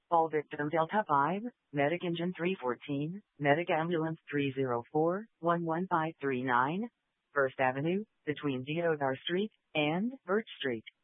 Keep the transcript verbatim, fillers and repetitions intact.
All victim Delta five, Medic Engine three fourteen, Medic Ambulance three zero four, one one five three nine, First Avenue, between Deodar Street and Birch Street.